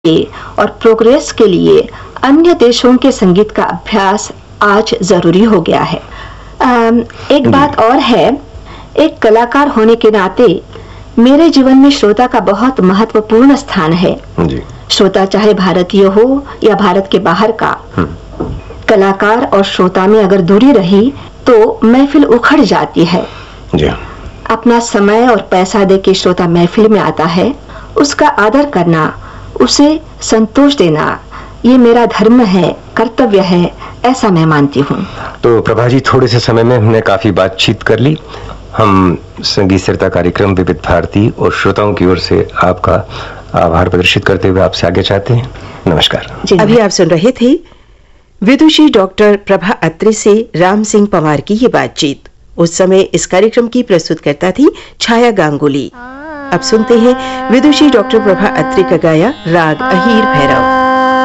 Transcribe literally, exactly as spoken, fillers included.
और प्रोग्रेस के लिए अन्य देशों के संगीत का अभ्यास आज जरूरी हो गया है। एक बात और है, एक कलाकार होने के नाते मेरे जीवन में श्रोता का बहुत महत्वपूर्ण स्थान है जी। श्रोता चाहे भारतीय हो या भारत के बाहर का, कलाकार और श्रोता में अगर दूरी रही तो महफिल उखड़ जाती है जी। अपना समय और पैसा दे के श्रोता महफिल में आता है, उसका आदर करना, उसे संतोष देना, ये मेरा धर्म है, कर्तव्य है, ऐसा मैं मानती हूँ। तो प्रभा जी, थोड़े से समय में हमने काफी बातचीत कर ली। हम संगीत सरिता कार्यक्रम विविध भारती और श्रोताओं की ओर से आपका आभार प्रदर्शित करते हुए आपसे आगे चाहते हैं। नमस्कार। अभी आप सुन रहे थे विदुषी डॉक्टर प्रभा अत्रे से राम सिंह पंवार की ये बातचीत। उस समय इस कार्यक्रम की प्रस्तुतकर्ता थी छाया गांगुली। अब सुनते हैं विदुषी डॉक्टर प्रभा अत्रे का गाया राग अहीर भैरव।